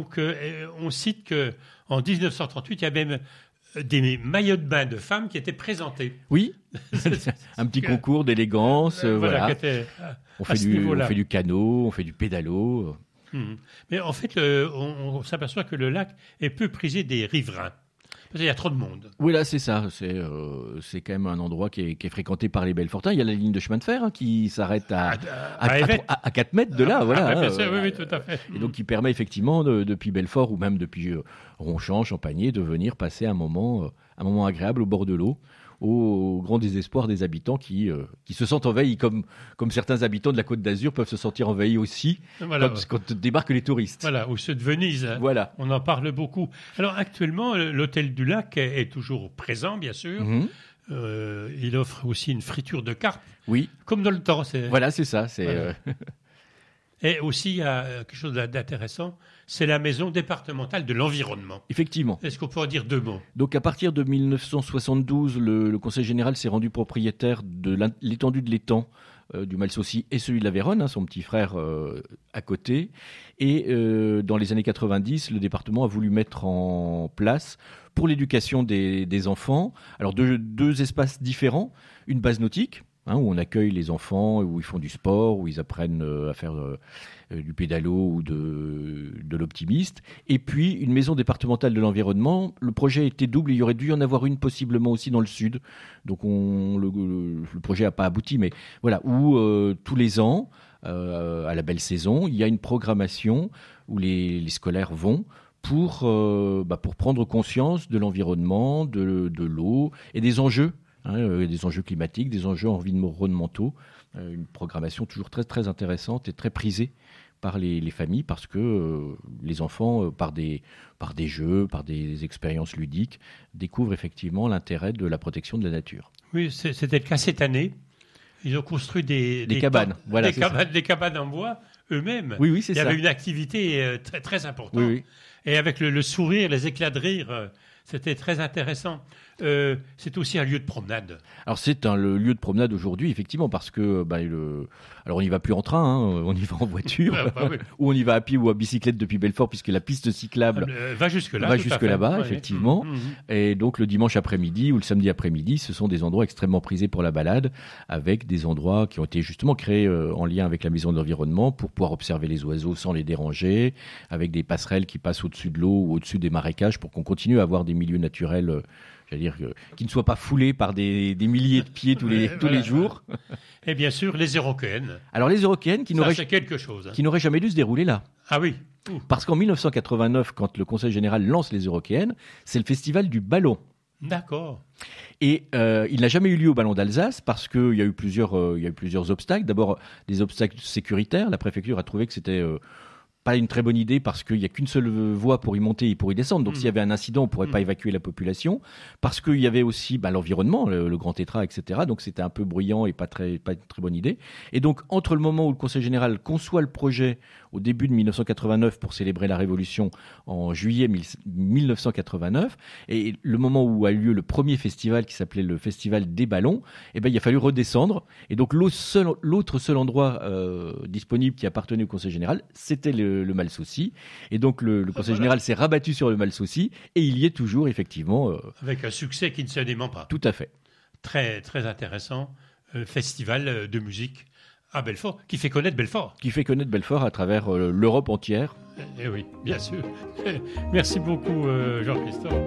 donc, on cite qu'en 1938, il y a même des maillots de bain de femmes qui étaient présentés. Oui, un petit concours d'élégance. Voilà. On fait du canot, on fait du pédalo. Mais en fait, on s'aperçoit que le lac est peu prisé des riverains. Parce qu'il y a trop de monde. Oui, là, c'est ça. C'est quand même un endroit qui est fréquenté par les Belfortins. Il y a la ligne de chemin de fer qui s'arrête à 4 mètres de là. Voilà. Oui, tout à fait. Et donc, qui permet effectivement, depuis Belfort ou même depuis Ronchamp, Champagné, de venir passer un moment agréable au bord de l'eau, au grand désespoir des habitants qui se sentent envahis, comme certains habitants de la Côte d'Azur peuvent se sentir envahis aussi quand débarquent les touristes. Voilà, ou ceux de Venise. Voilà. On en parle beaucoup. Alors actuellement, l'hôtel du Lac est toujours présent, bien sûr. Il offre aussi une friture de carpe. Oui. Comme dans le temps. Voilà, c'est ça. Et aussi, il y a quelque chose d'intéressant, c'est la maison départementale de l'environnement. Effectivement. Est-ce qu'on peut en dire 2 mots ? Donc à partir de 1972, le Conseil général s'est rendu propriétaire de l'étendue de l'étang du Malsaucy et celui de la Véronne, son petit frère à côté. Et dans les années 90, le département a voulu mettre en place pour l'éducation des enfants, alors deux espaces différents, une base nautique, où on accueille les enfants, où ils font du sport, où ils apprennent à faire du pédalo ou de l'optimiste. Et puis, une maison départementale de l'environnement. Le projet était double, il y aurait dû y en avoir une possiblement aussi dans le sud. Donc, le projet n'a pas abouti, mais voilà, où tous les ans, à la belle saison, il y a une programmation où les scolaires vont pour prendre conscience de l'environnement, de l'eau et des enjeux. Des enjeux climatiques, des enjeux environnementaux, une programmation toujours très, très intéressante et très prisée par les familles parce que les enfants, par des jeux, par des expériences ludiques, découvrent effectivement l'intérêt de la protection de la nature. Oui, c'était le cas cette année. Ils ont construit des cabanes. Voilà, des cabanes en bois eux-mêmes. Oui, c'est ça. Il y avait une activité très, très importante. Oui. Et avec le sourire, les éclats de rire, c'était très intéressant. C'est aussi un lieu de promenade. Alors c'est le lieu de promenade aujourd'hui, effectivement, parce que alors on n'y va plus en train, on y va en voiture, oui. Ou on y va à pied ou à bicyclette depuis Belfort, puisque la piste cyclable va jusque là-bas, effectivement. Et donc le dimanche après-midi ou le samedi après-midi, ce sont des endroits extrêmement prisés pour la balade, avec des endroits qui ont été justement créés en lien avec la maison de l'environnement pour pouvoir observer les oiseaux sans les déranger, avec des passerelles qui passent au-dessus de l'eau ou au-dessus des marécages pour qu'on continue à avoir des milieux naturels. Qui ne soient pas foulés par des milliers de pieds tous les jours. Et bien sûr, les Eurockéennes. Alors les Eurockéennes qui n'auraient jamais dû se dérouler là. Ah oui. Parce qu'en 1989, quand le Conseil général lance les Eurockéennes, c'est le festival du ballon. D'accord. Et il n'a jamais eu lieu au Ballon d'Alsace parce qu'il y a eu plusieurs obstacles. D'abord, des obstacles sécuritaires. La préfecture a trouvé que c'était pas une très bonne idée parce qu'il n'y a qu'une seule voie pour y monter et pour y descendre. Donc s'il y avait un incident, on ne pourrait pas évacuer la population. Parce qu'il y avait aussi l'environnement, le Grand Tétras, etc. Donc c'était un peu bruyant et pas une très bonne idée. Et donc entre le moment où le Conseil général conçoit le projet au début de 1989 pour célébrer la Révolution en juillet 1989 et le moment où a eu lieu le premier festival qui s'appelait le Festival des Ballons, il a fallu redescendre. Et donc l'autre seul endroit disponible qui appartenait au Conseil général, c'était le Malsaucy. Et donc le Conseil général s'est rabattu sur le Malsaucy et il y est toujours effectivement. Avec un succès qui ne se dément pas. Tout à fait. Très, très intéressant. Festival de musique à Belfort, qui fait connaître Belfort. Qui fait connaître Belfort à travers l'Europe entière. Eh oui, bien sûr. Merci beaucoup, Jean-Christophe.